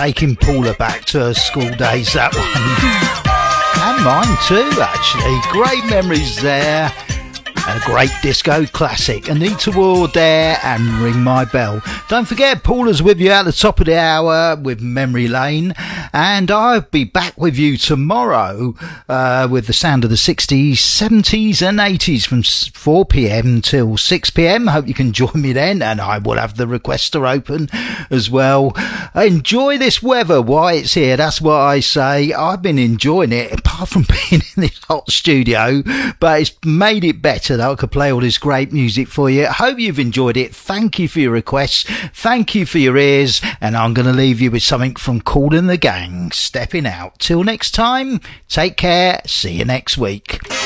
taking Paula back to her school days, that one. And mine too, actually. Great memories there. And a great disco classic. Anita Ward there and Ring My Bell. Don't forget, Paula's with you at the top of the hour with Memory Lane. And I'll be back with you tomorrow with the sound of the 60s, 70s and 80s from 4 p.m. till 6 p.m. Hope you can join me then. And I will have the requester open as well. Enjoy this weather while it's here. That's what I say. I've been enjoying it, apart from being in this hot studio. But it's made it better that I could play all this great music for you. Hope you've enjoyed it. Thank you for your requests. Thank you for your ears. And I'm going to leave you with something from Kool and the Gang, Stepping Out. Till next time, take care. See you next week.